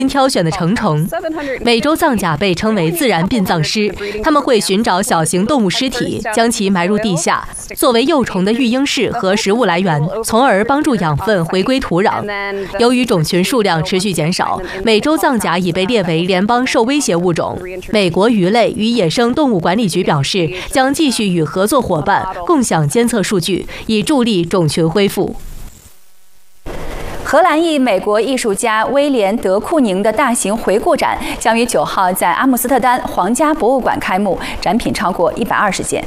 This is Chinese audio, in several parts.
挑选的成虫。美洲藏甲被称为自然殡葬师，他们会寻找小型动物尸体，将其埋入地下，作为幼虫的育婴室和食物来源，从而帮助养分回归土壤。由于种群数量持续减少，美洲藏甲已被列为联邦受威胁物种。美国鱼类与野生动物管理局表示，将继续与合作伙伴共享监测数据，以助力种群恢复。 荷兰裔美国艺术家威廉·德库宁的大型回顾展将于9号在阿姆斯特丹皇家博物馆开幕，展品超过120件。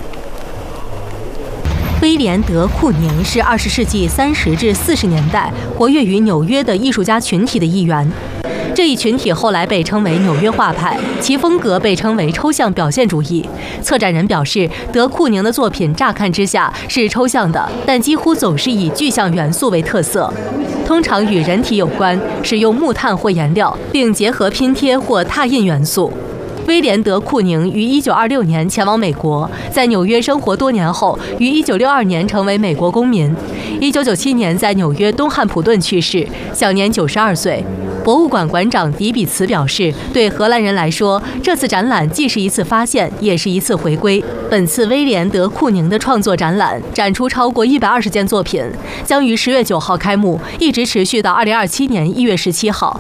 威廉·德库宁是20世纪30至40年代活跃于纽约的艺术家群体的一员。这一群体后来被称为纽约画派，其风格被称为抽象表现主义。策展人表示，德库宁的作品乍看之下是抽象的，但几乎总是以具象元素为特色，通常与人体有关，使用木炭或颜料，并结合拼贴或拓印元素。威廉·德库宁于1926年前往美国，在纽约生活多年后，于1962年成为美国公民。1997年在纽约东汉普顿去世，享年92岁。博物馆馆长迪比茨表示，对荷兰人来说，这次展览既是一次发现，也是一次回归。本次威廉·德库宁的创作展览展出超过120件作品，将于10月9号开幕，一直持续到2027年1月17号。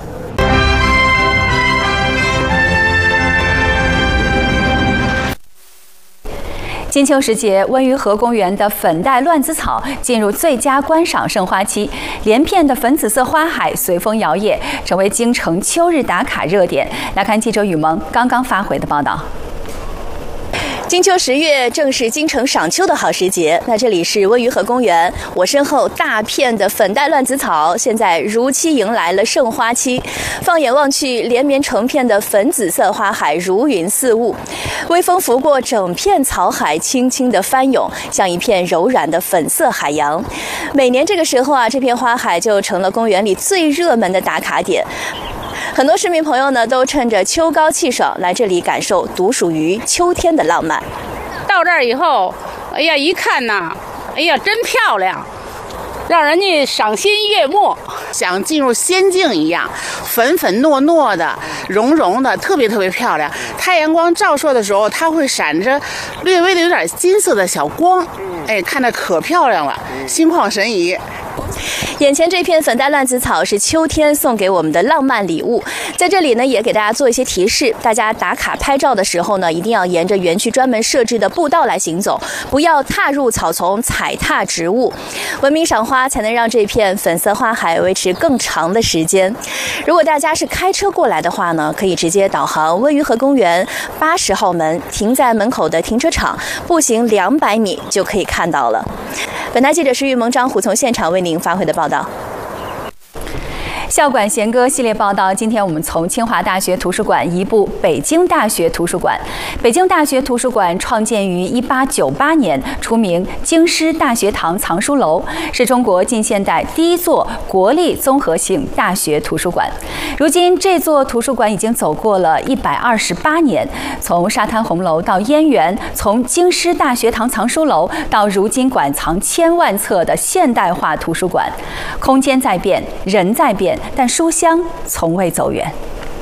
金秋时节，温榆河公园的粉黛乱子草进入最佳观赏盛花期，连片的粉紫色花海随风摇曳，成为京城秋日打卡热点。来看记者雨萌刚刚发回的报道。 金秋10月正是京城赏秋的好时节，那这里是温榆河公园，我身后大片的粉黛乱子草现在如期迎来了盛花期。放眼望去，连绵成片的粉紫色花海如云似雾，微风拂过整片草海，轻轻地翻涌，像一片柔软的粉色海洋。每年这个时候啊，这片花海就成了公园里最热门的打卡点。很多市民朋友呢，都趁着秋高气爽来这里感受独属于秋天的浪漫。 到这儿以后，哎呀，一看呐，哎呀，真漂亮，让人家赏心悦目， 像进入仙境一样，粉粉糯糯的，融融的，特别特别漂亮。太阳光照射的时候，它会闪着略微的有点金色的小光，哎，看着可漂亮了，心旷神怡。 眼前这片粉黛乱子草是秋天送给我们的浪漫礼物，在这里呢，也给大家做一些提示，大家打卡拍照的时候呢，一定要沿着园区专门设置的步道来行走，不要踏入草丛，踩踏植物。文明赏花，才能让这片粉色花海维持更长的时间。如果大家是开车过来的话呢，可以直接导航温榆河公园80号门，停在门口的停车场，步行200米就可以看到了。本台记者石玉萌、张虎从现场为您发回的报道。 校馆弦歌系列报道，今天我们从清华大学图书馆移步北京大学图书馆。北京大学图书馆创建于1898年，出名京师大学堂藏书楼，是中国近现代第一座国立综合性大学图书馆。如今，这座图书馆已经走过了128年，从沙滩红楼到燕园，从京师大学堂藏书楼到如今馆藏1000万册的现代化图书馆，空间在变，人在变，但书香从未走远。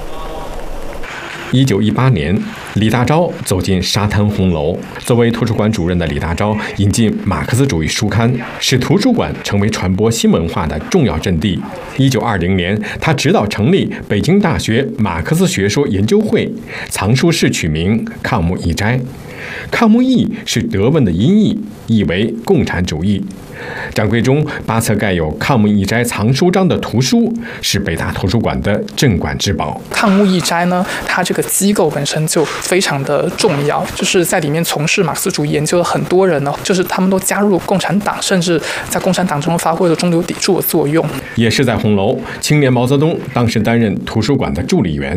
1918年，李大钊走进沙滩红楼。作为图书馆主任的李大钊引进马克思主义书刊，使图书馆成为传播新文化的重要阵地。1920年，他指导成立北京大学马克思学说研究会，藏书室取名抗木易斋。抗木易是德文的音译，意为共产主义。展柜中8册盖有抗木易斋藏书章的图书，是北大图书馆的镇馆之宝。 抗木易斋呢，它这个机构本身就非常的重要，就是在里面从事马克思主义研究的很多人呢，就是他们都加入共产党，甚至在共产党中发挥了中流砥柱的作用。 也是在红楼，青年毛泽东当时担任图书馆的助理员。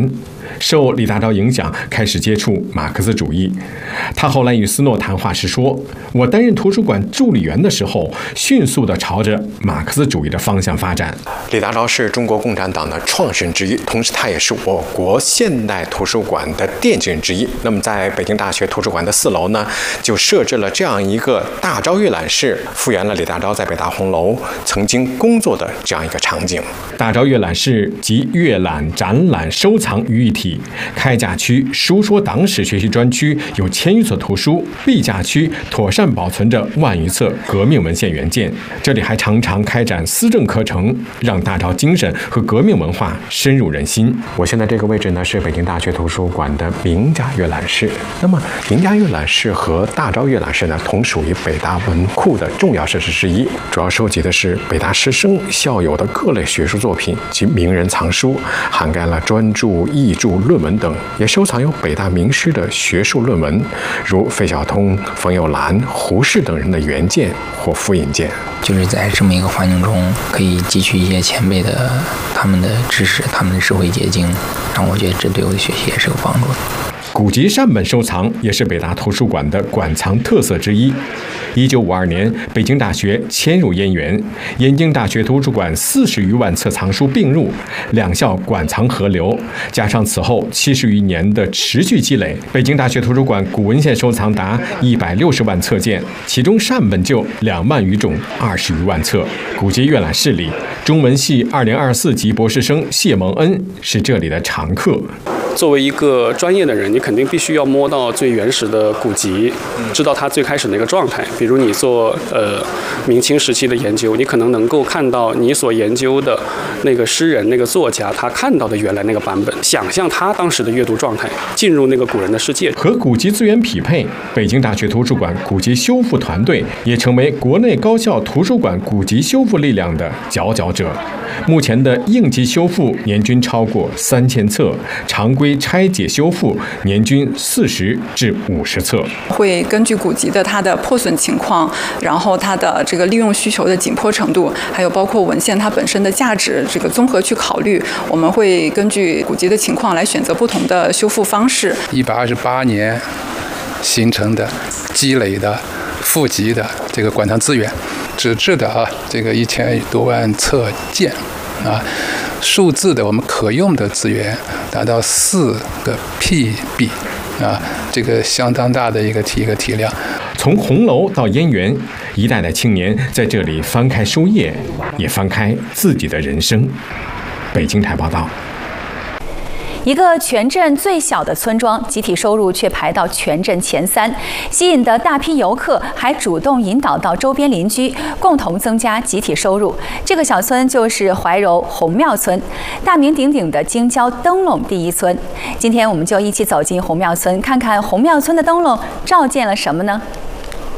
受李大钊影响，开始接触马克思主义。他后来与斯诺谈话时说：“我担任图书馆助理员的时候，迅速地朝着马克思主义的方向发展。”李大钊是中国共产党的创始人之一，同时他也是我国现代图书馆的奠基人之一。那么，在北京大学图书馆的4楼呢，就设置了这样一个大钊阅览室，复原了李大钊在北大红楼曾经工作的这样一个场景。大钊阅览室集阅览、展览、收藏于一体。开架区书说党史学习专区有1000余册图书，壁架区妥善保存着10000余册革命文献原件。这里还常常开展思政课程，让大钊精神和革命文化深入人心。我现在这个位置呢，是北京大学图书馆的名家阅览室。那么名家阅览室和大钊阅览室呢，同属于北大文库的重要设施之一，主要收集的是北大师生校友的各类学术作品及名人藏书，涵盖了专著、译著、论文等，也收藏有北大名师的学术论文，如费孝通、冯友兰、胡适等人的原件或复印件。 就是在这么一个环境中，可以汲取一些前辈的他们的知识、他们的智慧结晶，让我觉得这对我的学习也是有帮助的。 古籍善本收藏也是北大图书馆的馆藏特色之一。1952年，北京大学迁入燕园，燕京大学图书馆40余万册藏书并入，两校馆藏合流，加上此后70余年的持续积累，北京大学图书馆古文献收藏达160万册件，其中善本就2万余种，20余万册。古籍阅览室里，中文系2024级博士生谢蒙恩是这里的常客。 作为一个专业的人，你肯定必须要摸到最原始的古籍，知道它最开始那个状态。比如你做明清时期的研究，你可能能够看到你所研究的那个诗人、那个作家他看到的原来那个版本，想象他当时的阅读状态，进入那个古人的世界。 和古籍资源匹配，北京大学图书馆古籍修复团队也成为国内高校图书馆古籍修复力量的佼佼者。目前的应急修复年均超过3000册，常规拆解修复年均40至50册。 会根据古籍的它的破损情况，然后它的这个利用需求的紧迫程度，还有包括文献它本身的价值，这个综合去考虑，我们会根据古籍的情况来选择不同的修复方式。 128年形成的、积累的、富集的这个馆藏资源，纸质的这个1000多万册件数字的我们可用的资源达到4个 PB 这个相当大的一个体量。 从红楼到燕园，一代代青年在这里翻开书页，也翻开自己的人生。北京台报道。 一个全镇最小的村庄，集体收入却排到全镇前3，吸引的大批游客还主动引导到周边邻居，共同增加集体收入。这个小村就是怀柔红庙村，大名鼎鼎的京郊灯笼第一村。今天我们就一起走进红庙村，看看红庙村的灯笼照见了什么呢？